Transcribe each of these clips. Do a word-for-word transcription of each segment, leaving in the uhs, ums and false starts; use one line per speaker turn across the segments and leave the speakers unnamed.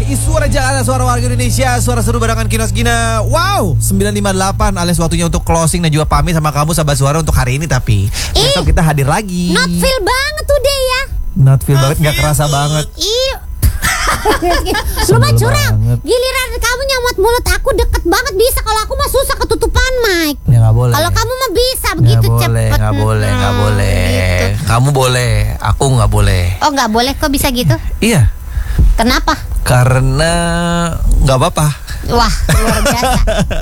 Suara Jakarta, suara warga Indonesia, suara seru barengan Kinos Gina. Wow, sembilan lima delapan alias waktunya untuk closing dan juga pamit sama kamu sahabat suara untuk hari ini. Tapi
Ih,
besok kita hadir lagi.
Not feel banget today ya.
Not feel banget, gak kerasa banget.
Iya. Lu mah curang. Giliran kamu nyamot mulut aku deket banget bisa. Kalau aku mah susah ketutupan mic.
Ya gak boleh.
Kalau kamu mah bisa begitu
Gak boleh,
cepet.
gak boleh, gak
Hmm,
boleh.
gitu.
Kamu boleh, aku gak boleh.
Oh nggak boleh kok bisa gitu?
Iya,
Kenapa?
karena gak apa-apa.
Wah luar biasa.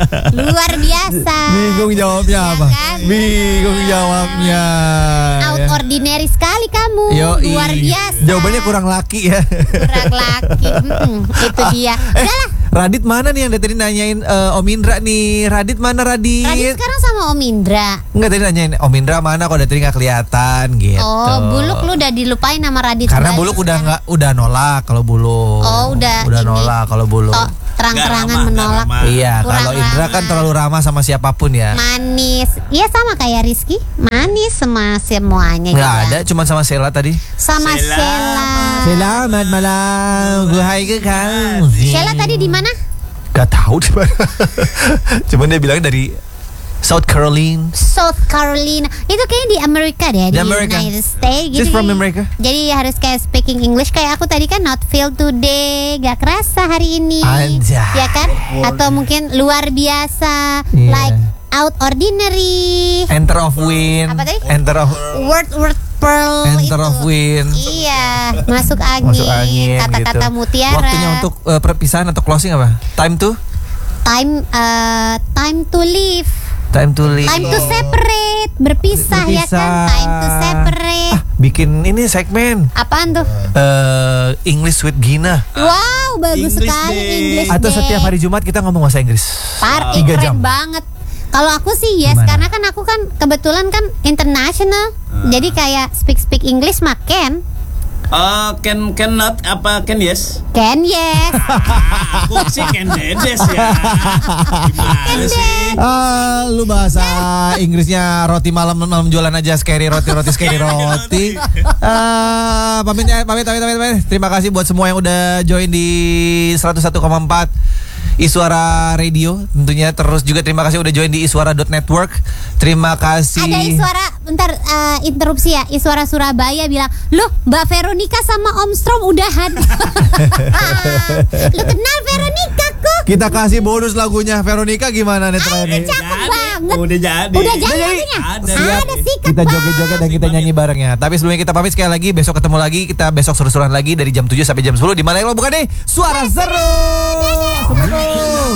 Luar biasa.
Bingung jawabnya
Ya
apa?
kan?
Bingung jawabnya.
Out ordinary sekali kamu.
Yoi.
Luar biasa.
Jawabannya kurang laki ya.
Kurang laki. Mm-mm, itu dia.
Eh,
Udah lah.
Radit mana nih yang dari tadi nanyain eh, Om Indra nih? Radit mana Radit?
Radit sekarang sama Om Indra.
Enggak, tadi nanyain Om Indra mana kok dari tadi nggak kelihatan gitu.
Oh, Buluk lu udah dilupain sama Radit.
Karena
Bali
Buluk udah
sekarang.
nggak udah nolak kalau Buluk.
Oh, udah
udah
ini.
nolak kalau Buluk.
To- terang-terangan
Nggak ramah,
menolak.
nggak ramah.
Iya,
Kurang
kalau Indra
ramah.
kan terlalu ramah sama siapapun ya.
Manis. Iya sama kayak Rizky. Manis sama semuanya
Nggak
juga.
ada, cuma sama Sheila tadi.
Sama
Sheila.
Sheila.
Selamat malam, gue hai ke kamu.
Sheila tadi di mana?
Gak tahu di mana. Cuman dia bilang dari South Carolina.
South Carolina. Itu kayaknya di Amerika deh,
Di
di
Amerika.
United States.
She's from America.
Jadi harus kayak speaking English kayak aku tadi kan not feel today, gak kerasa hari ini.
Anjay.
Ya kan? Atau mungkin luar biasa,
Iya.
like out ordinary.
Enter of Wind.
Apa tadi?
Enter of
Word word pearl
Enter
itu.
of Wind.
Iya, masuk angin.
Masuk angin
Kata-kata
gitu.
mutiara.
Waktunya untuk uh, perpisahan atau closing apa? Time to
time uh, time to live.
Time to leave.
Time to separate, berpisah, ya kan? Time to separate.
Ah, bikin ini segmen
Apaan tuh?
uh, English with Gina.
Wow, bagus
English
sekali
Day.
English
Atau
Day.
setiap hari Jumat kita ngomong bahasa Inggris.
Par, eh,
Tiga
keren
jam.
banget. Kalau aku sih yes,
Gimana?
karena kan aku kan kebetulan kan international, jadi kayak speak speak English mah can,
Oh, can cannot apa can yes?
can yes.
Ah, aku sih can dedes ya. Gimana sih?
Ah, lu bahasa Inggrisnya roti malam malam jualan aja scary roti roti scary roti. Ah, pamit ya, pamit pamit pamit. pamit. Terima kasih buat semua yang udah join di seratus satu koma empat Iswara Radio. Tentunya terus juga terima kasih udah join di iswara dot network. Terima kasih.
Ada Iswara, bentar uh, interupsi ya. Iswara Surabaya bilang, "Loh, Mbak Veronica sama Om Strom udahan." Lu kenal Veronica kok?
Kita kasih bonus lagunya Veronica gimana nih terakhir nih?
Cakep banget.
Udah jadi.
Udah jadi
jadi.
lagunya?
Ada.
Ada sikat
Kita joget-joget dan kita nyanyi bareng ya. Tapi sebelumnya kita pamit sekali lagi. Besok ketemu lagi. Kita besok seru-seruan lagi dari jam tujuh sampai jam sepuluh. Di mana yang lo bukan nih? Suara Seru.